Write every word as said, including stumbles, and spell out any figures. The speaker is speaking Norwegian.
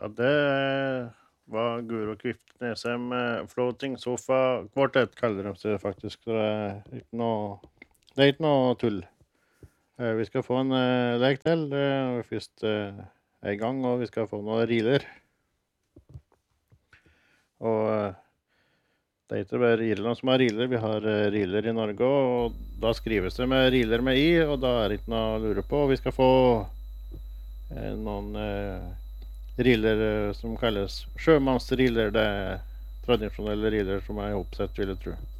Ja, det var Guro Kvifte Nesheim, eh, Floating Sofa Quartet kaller de seg faktisk, så det er ikke noe, det er ikke noe tull. Eh, Vi skal få en eh, lek til, eh, når vi først eh, er i gang, og vi skal få noen reeler. Og eh, det er ikke bare Irland som har reeler, vi har eh, reeler i Norge, og da skrives det med reeler med i, og da er det ikke noe å lure på. Vi skal få eh, noen eh, reeler eh, som kalles sjømannsreeler. Det er tradisjonelle reeler som er oppsett, vil jeg tro.